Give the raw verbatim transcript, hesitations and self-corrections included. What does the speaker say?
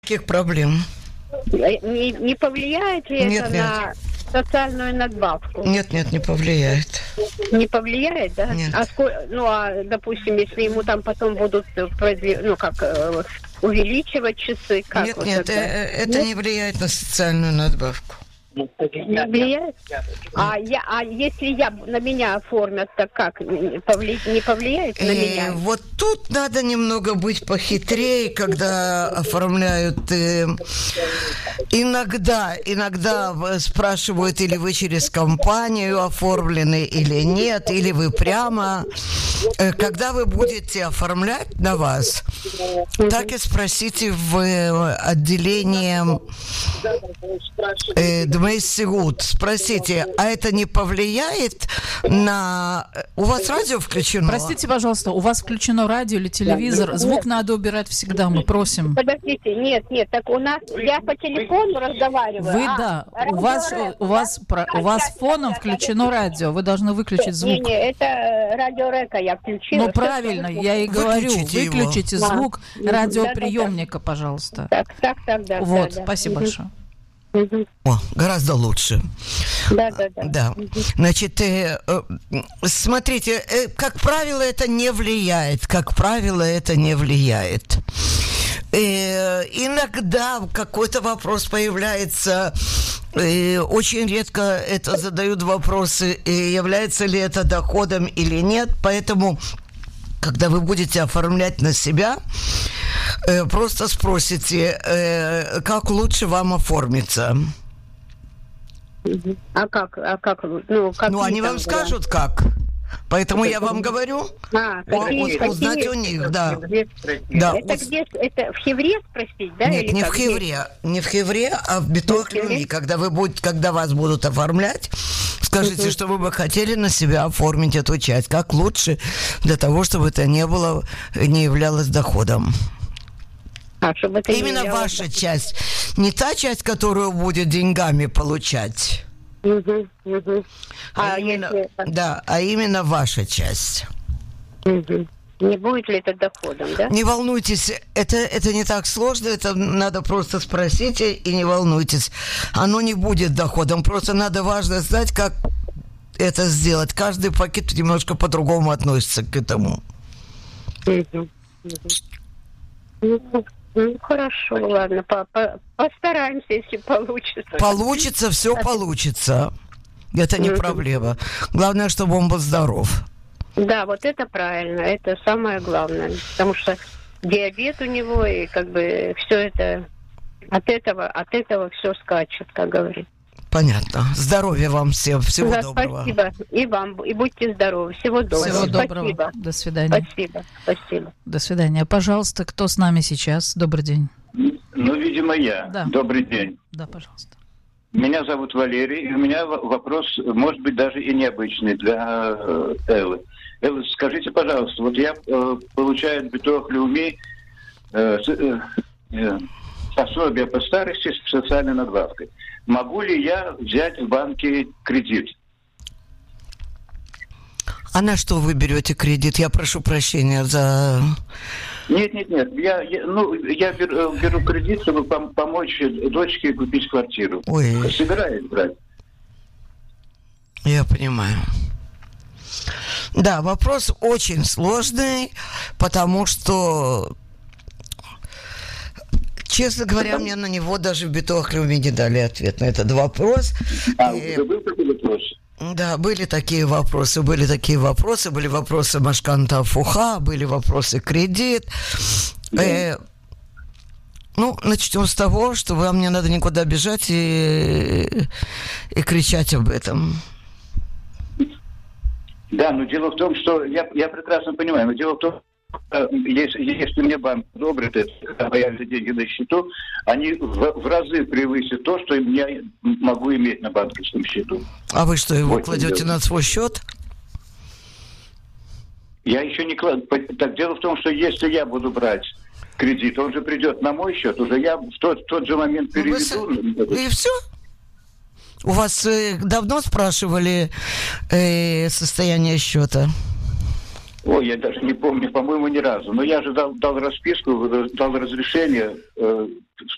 никаких проблем. Не, не повлияет ли нет, это нет. на социальную надбавку? Нет, нет, не повлияет. Не повлияет, да? Нет. А сколько, ну, а, допустим, если ему там потом будут, ну, как, увеличивать часы, как? Нет, вот нет, это? это нет? не влияет на социальную надбавку. Не влияет? А, я, а если я, на меня оформят, так как? Повли, не повлияет на И меня? вот тут надо немного быть похитрее, когда оформляют. Э, иногда, иногда спрашивают, или вы через компанию оформлены, или нет, или вы прямо. Э, когда вы будете оформлять на вас, так и спросите в отделении э, Дмейсигут. Спросите, а это не повлияет на... У вас радио включено? Простите, пожалуйста, у вас включено радио или телевизор? Звук надо убирать всегда, мы просим. Подождите, нет, нет, так у нас, я по телефону разговариваю. Вы, а, да, у вас, у вас, про, у вас фоном включено радио, вы должны выключить звук. Не, не, это радио Река я включила. Ну, правильно, я и говорю, Выключите выключите его. звук Да. радиоприемника, пожалуйста. Так, так, так, да. Вот, да, да. спасибо Мгм. большое. Мгм. О, гораздо лучше. Да, да, да. Да. Значит, э, э, смотрите, э, как правило, это не влияет. Как правило, это не влияет. Э, иногда какой-то вопрос появляется. И очень редко это задают вопросы, является ли это доходом или нет. Поэтому, когда вы будете оформлять на себя, э, просто спросите, э, как лучше вам оформиться. А как, а как, ну, как Ну, они вам там скажут, как. Поэтому я вам говорю, А, о- какие, о- узнать какие? у них, да. Да, Это уз- где, это в Хевре спросить, да? Нет, или не как? в Хевре, не в Хевре, а в Битох Не в Хевре? Леуми. Когда вы будете, когда вас будут оформлять, скажите, Мгм. что вы бы хотели на себя оформить эту часть, как лучше, для того, чтобы это не было, не являлось доходом. А, чтобы это не Именно являлось- ваша часть, не та часть, которую будет деньгами получать, Мгм, мгм. а, А, именно, если... да, а именно ваша часть. Мгм. Не будет ли это доходом, да? Не волнуйтесь, это, это не так сложно, это надо просто спросить, и и не волнуйтесь. Оно не будет доходом, просто надо важно знать, как это сделать. Каждый пакет немножко по-другому относится к этому. Мгм, мгм. Ну, ну, хорошо, ладно, по- по- постараемся, если получится. Получится, все получится. Это не Мгм. проблема. Главное, чтобы он был здоров. Да, вот это правильно, это самое главное, потому что диабет у него, и как бы все это, от этого, от этого все скачет, как говорит. Понятно. Здоровья вам всем. Всего Да, доброго. спасибо. И вам, и будьте здоровы. Всего доброго. Всего доброго. Спасибо. До свидания. Спасибо. Спасибо. До свидания. Пожалуйста, кто с нами сейчас? Добрый день. Ну, видимо, я. Да. Добрый день. Да, пожалуйста. Меня зовут Валерий, и у меня в- вопрос, может быть, даже и необычный для э, Эллы. Элла, скажите, пожалуйста, вот я э, получаю от Битох Леуми э, с- э, э, пособие по старости с социальной надбавкой. Могу ли я взять в банке кредит? А на что вы берете кредит? Я прошу прощения за... Нет, нет, нет. Я, я, ну, я беру, беру кредит, чтобы пом- помочь дочке купить квартиру. Ой, Собираюсь брать. я понимаю. Да, вопрос очень сложный, потому что, честно говоря, мне на него даже в Битох Леуми не дали ответ на этот вопрос. А, И- уже был такой вопрос? Да, были такие вопросы, были такие вопросы, были вопросы Машканта Фуха, были вопросы кредит. Э, ну, начнем с того, что вам не надо никуда бежать и, и кричать об этом. Да, но дело в том, что я, я прекрасно понимаю, но дело в том, что если, если мне банк одобрит это, когда появятся деньги на счету, они в, в разы превысят то, что я могу иметь на банковском счету. А вы что, его Очень кладете дело. на свой счет? Я еще не кладу. Так дело в том, что если я буду брать кредит, он же придет на мой счет, уже я в тот, в тот же момент Ну, вы переведу. с- И все? У вас э, давно спрашивали э, состояние счета? Ой, я даже не помню, по-моему, ни разу. Но я же дал, дал расписку, дал разрешение э,